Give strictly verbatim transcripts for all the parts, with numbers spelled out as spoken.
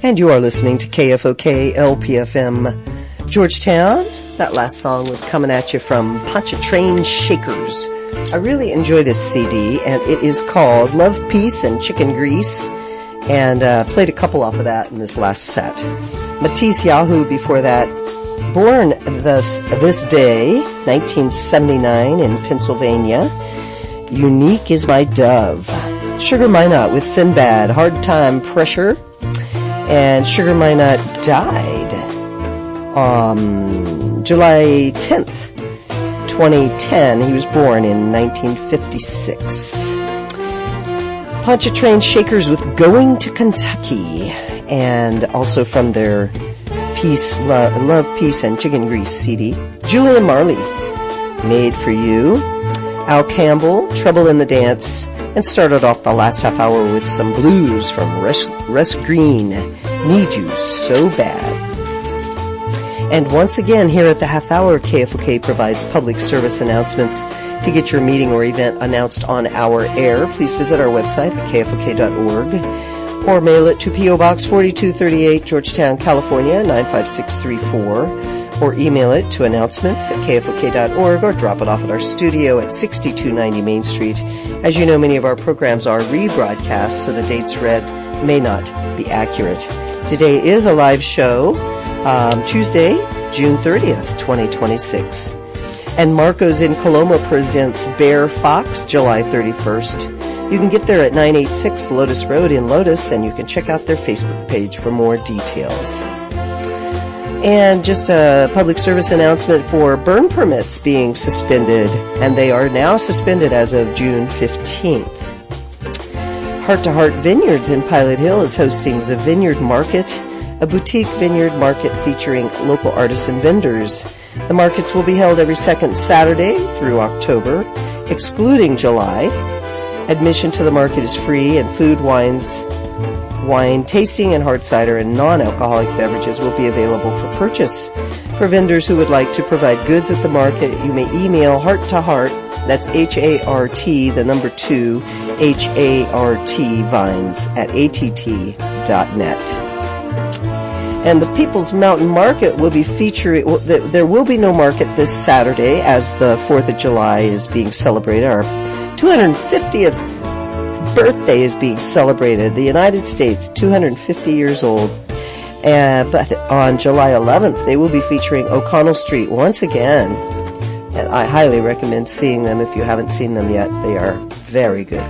And you are listening to K F O K L P F M Georgetown. That last song was coming at you from Pontchartrain Shakers. I really enjoy this C D, and it is called Love, Peace, and Chicken Grease. And uh played a couple off of that in this last set. Matisse Yahoo before that. Born this, this day, nineteen seventy-nine in Pennsylvania. Unique is My Dove. Sugar Minot with Sinbad, Hard Time Pressure. And Sugar Minot died um July tenth, twenty ten. He was born in nineteen fifty-six. Pontchartrain Shakers with Going to Kentucky. And also from their Peace, Love, Love, Peace, and Chicken Grease C D. Julian Marley, Made for You. Al Campbell, Trouble in the Dance. And started off the last half hour with some blues from Russ, Russ Green, Need You So Bad. And once again, here at the half hour, K F O K provides public service announcements. To get your meeting or event announced on our air, please visit our website at K F O K dot org or mail it to P O Box forty-two thirty-eight, Georgetown, California, nine five six three four. Or email it to announcements at K F O K dot org or drop it off at our studio at sixty-two ninety Main Street. As you know, many of our programs are rebroadcast, so the dates read may not be accurate. Today is a live show, um, Tuesday, June thirtieth, twenty twenty-six. And Marco's in Coloma presents Bear Fox, July thirty-first. You can get there at nine eighty-six Lotus Road in Lotus, and you can check out their Facebook page for more details. And just a public service announcement for burn permits being suspended, and they are now suspended as of June fifteenth. Heart to Heart Vineyards in Pilot Hill is hosting the Vineyard Market, a boutique vineyard market featuring local artists and vendors. The markets will be held every second Saturday through October, excluding July. Admission to the market is free, and food, wines, wine, tasting, and hard cider and non-alcoholic beverages will be available for purchase. For vendors who would like to provide goods at the market, you may email Heart to Heart, that's H A R T, the number two, H A R T, Vines, at A T T dot net. And the People's Mountain Market will be featuring, well, there will be no market this Saturday as the fourth of July is being celebrated. Our two hundred fiftieth birthday is being celebrated. The United States, two hundred fifty years old. Uh, but on July eleventh, they will be featuring O'Connell Street once again. And I highly recommend seeing them if you haven't seen them yet. They are very good.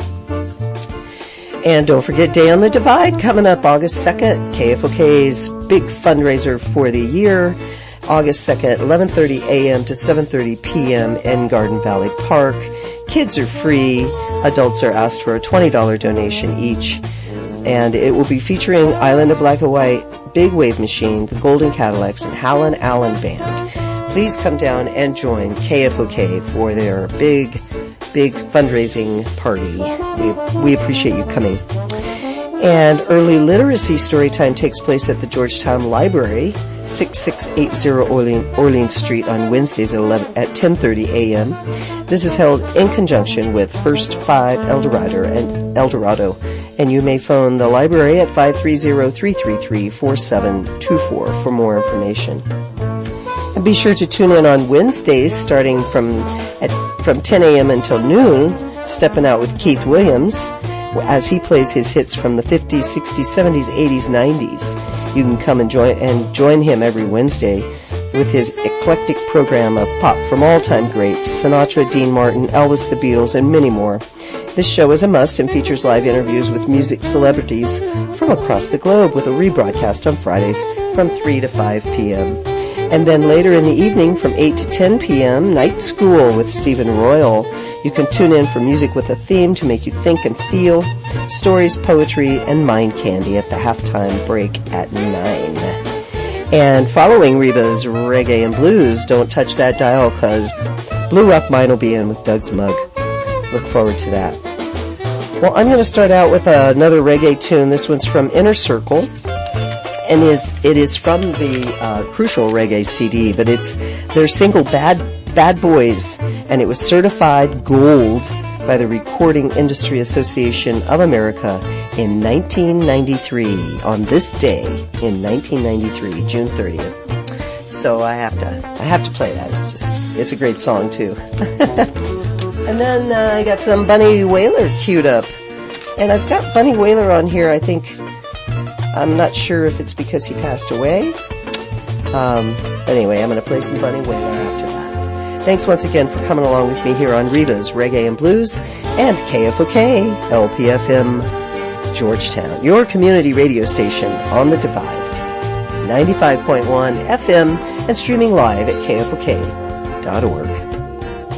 And don't forget Day on the Divide coming up August second. K F O K's big fundraiser for the year. August second, eleven thirty a.m. to seven thirty p.m. in Garden Valley Park. Kids are free. Adults are asked for a twenty dollars donation each. And it will be featuring Island of Black and White, Big Wave Machine, the Golden Cadillacs, and Hallen Allen Band. Please come down and join K F O K for their big, big fundraising party. We, we appreciate you coming. And early literacy story time takes place at the Georgetown Library, sixty-six eighty Orleans, Orleans Street on Wednesdays at, eleven, at ten thirty a.m. This is held in conjunction with First Five Eldorado and Eldorado, and you may phone the library at five three zero, three three three, four seven two four for more information. And be sure to tune in on Wednesdays starting from at from ten a.m. until noon, Stepping Out with Keith Williams, as he plays his hits from the fifties, sixties, seventies, eighties, nineties. You can come and join and join him every Wednesday with his eclectic program of pop from all-time greats, Sinatra, Dean Martin, Elvis, the Beatles, and many more. This show is a must and features live interviews with music celebrities from across the globe with a rebroadcast on Fridays from three to five p.m. And then later in the evening from eight to ten p.m., Night School with Stephen Royal. You can tune in for music with a theme to make you think and feel, stories, poetry, and mind candy at the halftime break at nine. And following Reba's Reggae and Blues, don't touch that dial because Blue Rock Mine will be in with Doug's Mug. Look forward to that. Well, I'm going to start out with another reggae tune. This one's from Inner Circle, and is it is from the uh, Crucial Reggae C D, but it's their single Bad Bad Boys, and it was certified gold by the Recording Industry Association of America in nineteen ninety-three, on this day in nineteen ninety-three, June thirtieth. So I have to, I have to play that. It's just, it's a great song too. And then uh, I got some Bunny Wailer queued up. And I've got Bunny Wailer on here, I think. I'm not sure if it's because he passed away. Um, but anyway, I'm going to play some Bunny Wailer after that. Thanks once again for coming along with me here on Reva's Reggae and Blues and K F O K, L P F M, Georgetown, your community radio station on the Divide. ninety-five point one F M and streaming live at K F O K dot org.